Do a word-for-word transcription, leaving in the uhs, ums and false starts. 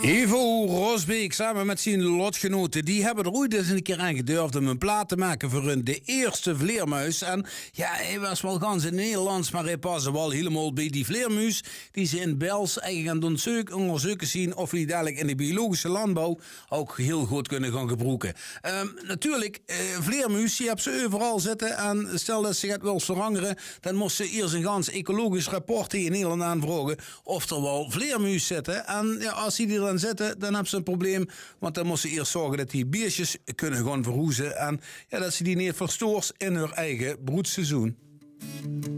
Ivo Rosbeek samen met zijn lotgenoten, die hebben er ooit eens een keer aan gedurfd om een plaat te maken voor hun de eerste vleermuis. En ja, hij was wel gans in Nederlands, maar hij paste wel helemaal bij die vleermuis die ze in Bels eigenlijk aan het onderzoeken zien of die dadelijk in de biologische landbouw ook heel goed kunnen gaan gebruiken. Um, natuurlijk, uh, vleermuis, die hebben ze overal zitten en stel dat ze het wil veranderen, dan moest ze eerst een gans ecologisch rapport in Nederland aanvragen of er wel vleermuis zitten. En ja, als die er dan zitten, dan hebben ze een probleem. Want dan moeten ze eerst zorgen dat die beestjes kunnen gaan verroezen. En ja, dat ze die niet verstoort in hun eigen broedseizoen.